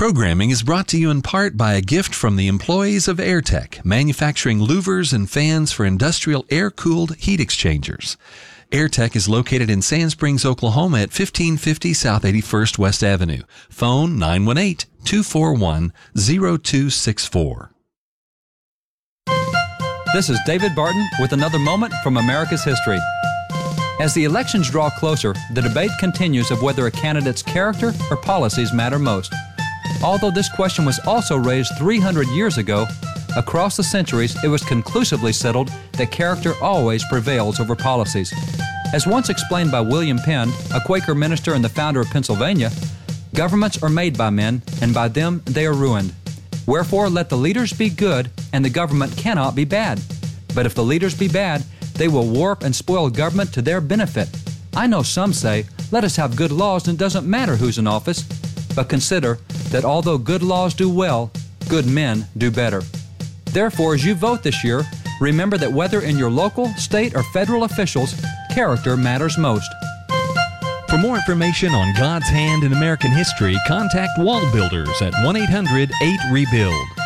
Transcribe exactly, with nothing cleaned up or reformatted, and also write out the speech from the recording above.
Programming is brought to you in part by a gift from the employees of Airtech, manufacturing louvers and fans for industrial air-cooled heat exchangers. Airtech is located in Sand Springs, Oklahoma at fifteen fifty South eighty-first West Avenue. Phone nine one eight, two four one, zero two six four. This is David Barton with another moment from America's history. As the elections draw closer, the debate continues of whether a candidate's character or policies matter most. Although this question was also raised three hundred years ago, across the centuries it was conclusively settled that character always prevails over policies. As once explained by William Penn, a Quaker minister and the founder of Pennsylvania, governments are made by men, and by them they are ruined. Wherefore let the leaders be good, and the government cannot be bad. But if the leaders be bad, they will warp and spoil government to their benefit. I know some say, let us have good laws and it doesn't matter who's in office. But consider that although good laws do well, good men do better. Therefore, as you vote this year, remember that whether in your local, state, or federal officials, character matters most. For more information on God's hand in American history, contact Wall Builders at one eight hundred eight rebuild.